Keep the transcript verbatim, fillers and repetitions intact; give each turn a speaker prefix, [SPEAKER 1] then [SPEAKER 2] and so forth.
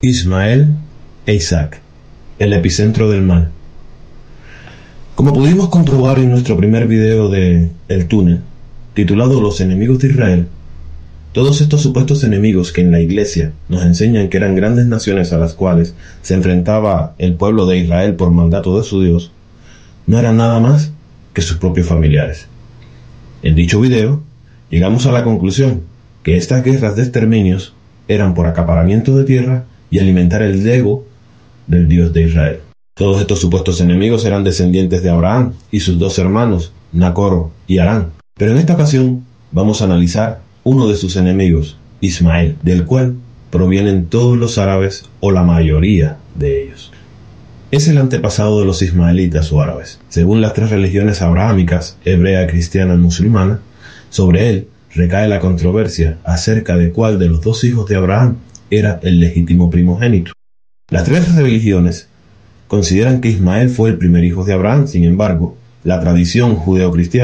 [SPEAKER 1] Ismael e Isaac, el epicentro del mal. Como pudimos comprobar en nuestro primer video de El Túnel, titulado Los enemigos de Israel, todos estos supuestos enemigos que en la Iglesia nos enseñan que eran grandes naciones a las cuales se enfrentaba el pueblo de Israel por mandato de su Dios, no eran nada más que sus propios familiares. En dicho video, llegamos a la conclusión que estas guerras de exterminios eran por acaparamiento de tierra y alimentar el ego del Dios de Israel. Todos estos supuestos enemigos eran descendientes de Abraham y sus dos hermanos, Nacor y Harán. Pero en esta ocasión vamos a analizar uno de sus enemigos, Ismael, del cual provienen todos los árabes o la mayoría de ellos. Es el antepasado de los ismaelitas o árabes. Según las tres religiones abrahámicas, hebrea, cristiana y musulmana, sobre él recae la controversia acerca de cuál de los dos hijos de Abraham era el legítimo primogénito. Las tres religiones consideran que Ismael fue el primer hijo de Abraham. Sin embargo, la tradición judeocristiana